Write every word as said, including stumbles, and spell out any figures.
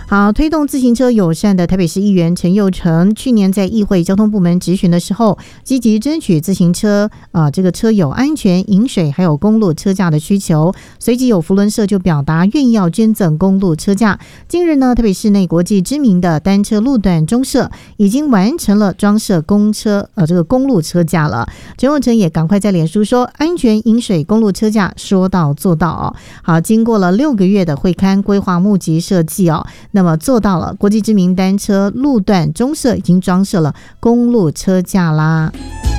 好，推动自行车友善的台北市议员陈佑成，去年在议会交通部门质询的时候，积极争取自行车啊、呃、这个车友安全、饮水还有公路车架的需求。随即有扶轮社就表达愿意要捐赠公路车架。近日呢，台北市内国际知名的单车路段中社已经完成了装设公车呃这个公路车架了。陈佑成也赶快在脸书说，安全、饮水、公路车架说到做到哦。好，经过了六个月的会勘规划、募集设计哦。那么做到了，国际知名单车路段中社已经装设了公路车架啦。